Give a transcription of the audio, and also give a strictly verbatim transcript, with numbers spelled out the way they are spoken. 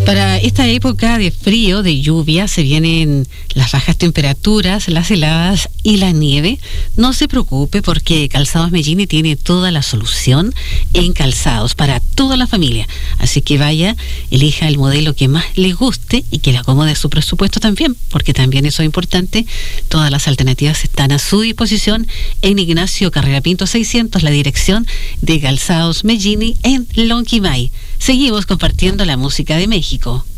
Para esta época de frío, de lluvia, se vienen las bajas temperaturas, las heladas y la nieve. No se preocupe porque Calzados Mellini tiene toda la solución en calzados para toda la familia. Así que vaya, elija el modelo que más le guste y que le acomode su presupuesto también, porque también eso es importante. Todas las alternativas están a su disposición en Ignacio Carrera Pinto seiscientos, la dirección de Calzados Mellini en Lonquimay. Seguimos compartiendo la música de México.